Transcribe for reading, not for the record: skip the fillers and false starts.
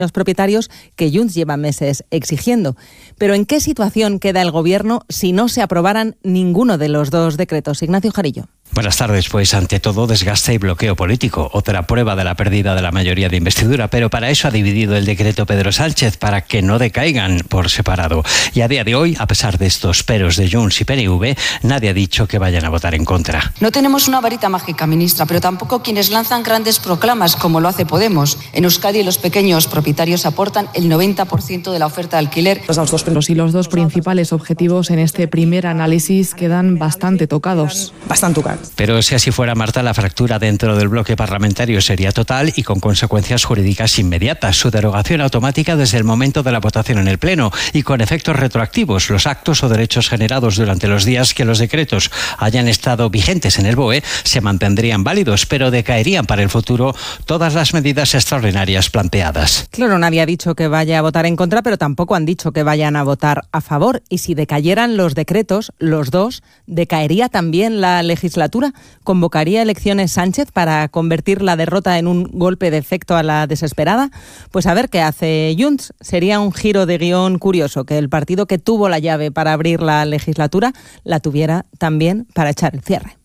los propietarios que Junts lleva meses exigiendo. Pero ¿en qué situación queda el Gobierno si no se aprobaran ninguno de los dos decretos? Ignacio Jarillo. Buenas tardes. Pues ante todo desgaste y bloqueo político, otra prueba de la pérdida de la mayoría de investidura, pero para eso ha dividido el decreto Pedro Sánchez, para que no decaigan por separado. Y a día de hoy, a pesar de estos peros de Junts y PNV, nadie ha dicho que vayan a votar en contra. No tenemos una varita mágica, ministra, pero tampoco quienes lanzan grandes proclamas como lo hace Podemos. En Euskadi los pequeños propietarios aportan el 90% de la oferta de alquiler. Y los dos principales objetivos en este primer análisis quedan bastante tocados. Pero si así fuera, Marta, la fractura dentro del bloque parlamentario sería total y con consecuencias jurídicas inmediatas. Su derogación automática desde el momento de la votación en el Pleno y con efectos retroactivos. Los actos o derechos generados durante los días que los decretos hayan estado vigentes en el BOE se mantendrían válidos, pero decaerían para el futuro todas las medidas extraordinarias planteadas. Claro, nadie ha dicho que vaya a votar en contra, pero tampoco han dicho que vayan a votar a favor. Y si decayeran los decretos, los dos, decaería también la legislatura. ¿Convocaría elecciones Sánchez para convertir la derrota en un golpe de efecto a la desesperada? Pues a ver qué hace Junts. Sería un giro de guión curioso que el partido que tuvo la llave para abrir la legislatura la tuviera también para echar el cierre.